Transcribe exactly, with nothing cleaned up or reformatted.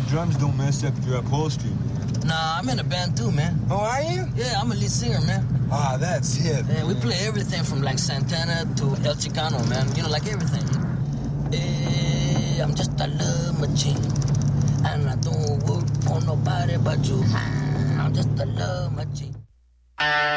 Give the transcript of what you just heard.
drums don't mess up your upholstery, man. Nah, I'm in a band too, man. Oh, are you? Yeah, I'm a lead singer, man. Ah, that's it. Yeah, we play everything from like Santana to El Chicano, man. You know, like everything. Hey, I'm just a love machine, and I don't work for nobody but you. I'm just a love machine.